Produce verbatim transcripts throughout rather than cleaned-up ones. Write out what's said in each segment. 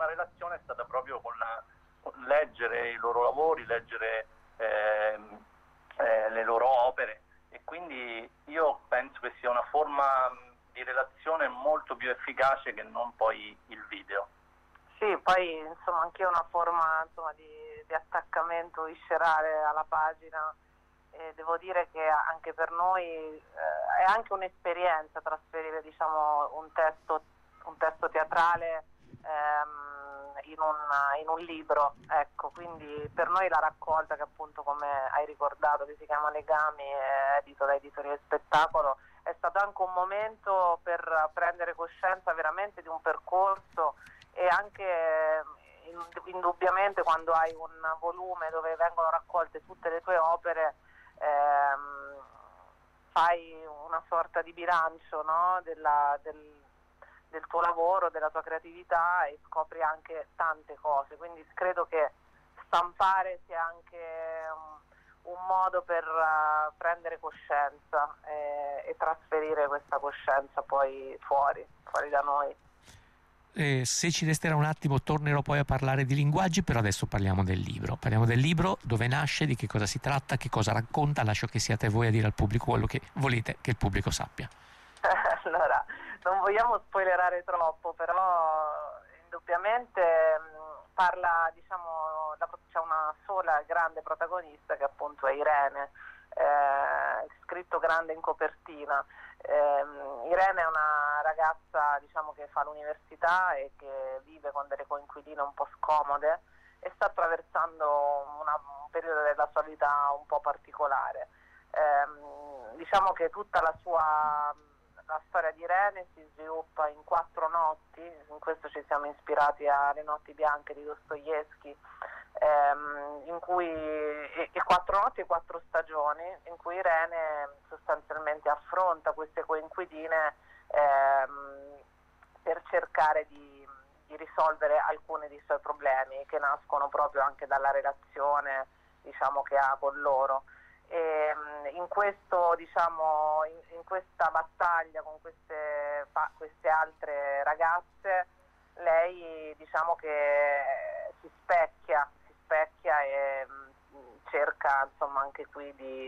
prima relazione è stata proprio con, la, con leggere i loro lavori, leggere eh, eh, le loro opere, e quindi io penso che sia una forma di relazione molto più efficace che non poi il video. Sì, poi insomma anche una forma insomma, di, di attaccamento viscerale alla pagina, e devo dire che anche per noi eh, è anche un'esperienza trasferire diciamo, un testo, un testo teatrale ehm, in, un, in un libro, ecco, quindi per noi la raccolta, che appunto come hai ricordato che si chiama Legami, è edito da Editoria Spettacolo, è stato anche un momento per prendere coscienza veramente di un percorso, e anche indubbiamente quando hai un volume dove vengono raccolte tutte le tue opere ehm, fai una sorta di bilancio, no? Della, del, del tuo lavoro, della tua creatività, e scopri anche tante cose, quindi credo che stampare sia anche un, un modo per uh, prendere coscienza e, e trasferire questa coscienza poi fuori, fuori da noi. Eh, se ci resterà un attimo tornerò poi a parlare di linguaggi, però adesso parliamo del libro. Parliamo del libro, dove nasce, di che cosa si tratta, che cosa racconta. Lascio che siate voi a dire al pubblico quello che volete che il pubblico sappia. Allora, non vogliamo spoilerare troppo, però indubbiamente mh, parla, diciamo, la, c'è una sola grande protagonista che appunto è Irene, eh, scritto grande in copertina. Eh, Irene è una ragazza diciamo che fa l'università e che vive con delle coinquiline un po' scomode e sta attraversando una, un periodo della sua vita un po' particolare. Eh, diciamo che tutta la sua la storia di Irene si sviluppa in quattro notti, in questo ci siamo ispirati alle Notti bianche di Dostoevskij, ehm, in cui e, e quattro notti e quattro stagioni, in cui Irene sostanzialmente affronta queste coinquiline ehm, per cercare di, di risolvere alcuni dei suoi problemi, che nascono proprio anche dalla relazione diciamo che ha con loro. E in questo diciamo in, in questa battaglia con queste, fa, queste altre ragazze, lei diciamo che si specchia si specchia e mh, cerca insomma anche qui di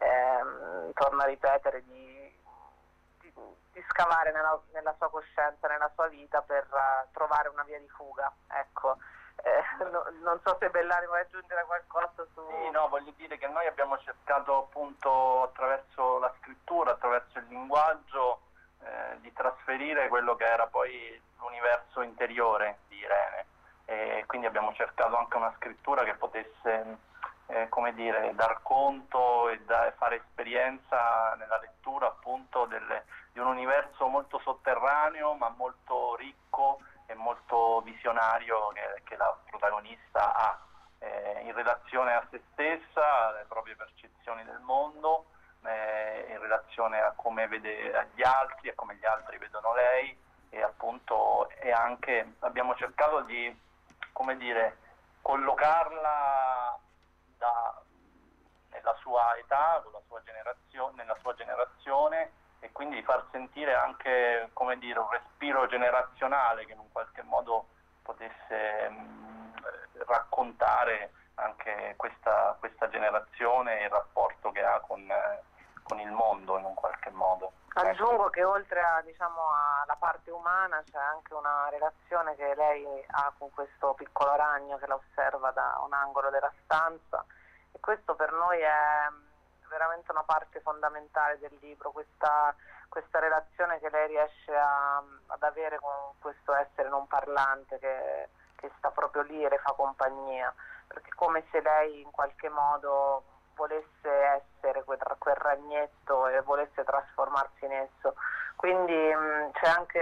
ehm, torno a ripetere di, di, di scavare nella, nella sua coscienza, nella sua vita, per uh, trovare una via di fuga, ecco. Eh, no, non so se Bellani vuoi aggiungere qualcosa su... Sì, no, voglio dire che noi abbiamo cercato appunto attraverso la scrittura, attraverso il linguaggio eh, di trasferire quello che era poi l'universo interiore di Irene, e quindi abbiamo cercato anche una scrittura che potesse eh, come dire, dar conto e da, fare esperienza nella lettura appunto delle, di un universo molto sotterraneo ma molto ricco e molto visionario che, che la protagonista ha eh, in relazione a se stessa, alle proprie percezioni del mondo, eh, in relazione a come vede gli altri, a come gli altri vedono lei, e appunto e anche abbiamo cercato di come dire collocarla da, nella sua età, con la sua generazione, nella sua generazione, e quindi far sentire anche come dire un respiro generazionale che in un qualche modo potesse mh, raccontare anche questa, questa generazione e il rapporto che ha con, eh, con il mondo in un qualche modo. Aggiungo ecco. Che oltre a, diciamo, alla parte umana c'è anche una relazione che lei ha con questo piccolo ragno che la osserva da un angolo della stanza, e questo per noi è veramente una parte fondamentale del libro, questa, questa relazione che lei riesce a, ad avere con questo essere non parlante che, che sta proprio lì e le fa compagnia, perché è come se lei in qualche modo volesse essere quel, quel ragnetto e volesse trasformarsi in esso, quindi mh, c'è anche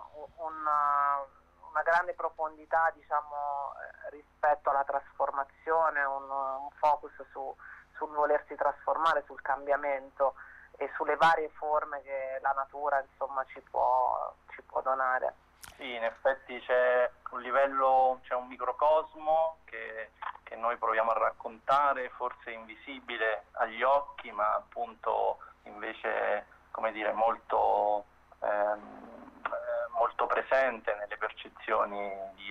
una, una grande profondità diciamo rispetto alla trasformazione, un, un focus su sul volersi trasformare, sul cambiamento e sulle varie forme che la natura insomma ci può, ci può donare. Sì, in effetti c'è un livello, c'è un microcosmo che, che noi proviamo a raccontare, forse invisibile agli occhi, ma appunto invece come dire molto, ehm, molto presente nelle percezioni di